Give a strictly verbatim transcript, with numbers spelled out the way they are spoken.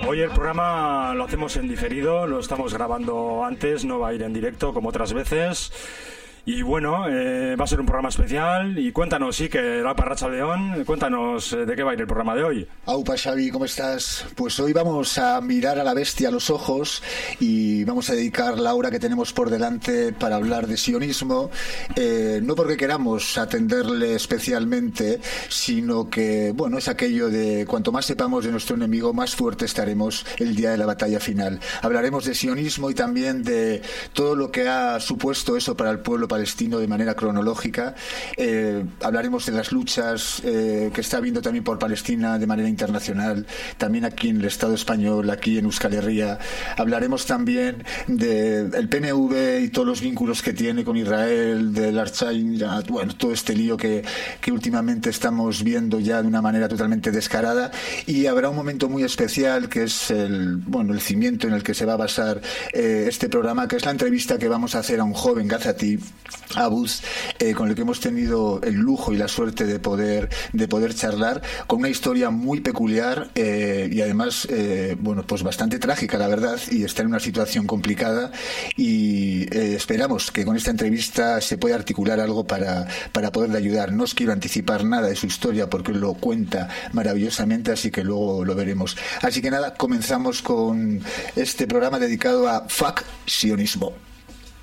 Hoy el programa lo hacemos en diferido, lo estamos grabando antes, no va a ir en directo como otras veces. Y bueno, eh, va a ser un programa especial. Y cuéntanos, sí, que la Parracha León, cuéntanos eh, de qué va a ir el programa de hoy. Aupa, Xavi, ¿cómo estás? Pues hoy vamos a mirar a la bestia a los ojos y vamos a dedicar la hora que tenemos por delante para hablar de sionismo, eh, no porque queramos atenderle especialmente, sino que, bueno, es aquello de cuanto más sepamos de nuestro enemigo, más fuerte estaremos el día de la batalla final. Hablaremos de sionismo y también de todo lo que ha supuesto eso para el pueblo palestino de manera cronológica. Eh, hablaremos de las luchas eh, que está habiendo también por Palestina de manera internacional, también aquí en el Estado español, aquí en Euskal Herria. Hablaremos también del P N V y todos los vínculos que tiene con Israel, del Archain, bueno, todo este lío que, que últimamente estamos viendo ya de una manera totalmente descarada. Y habrá un momento muy especial que es el, bueno, el cimiento en el que se va a basar eh, este programa, que es la entrevista que vamos a hacer a un joven gazatí, Abuz, eh, con el que hemos tenido el lujo y la suerte de poder de poder charlar, con una historia muy peculiar eh, y además eh, bueno, pues bastante trágica, la verdad, y está en una situación complicada, y eh, esperamos que con esta entrevista se pueda articular algo para, para poderle ayudar. No os quiero anticipar nada de su historia porque lo cuenta maravillosamente, así que luego lo veremos. Así que nada, comenzamos con este programa dedicado a Fuck Sionismo.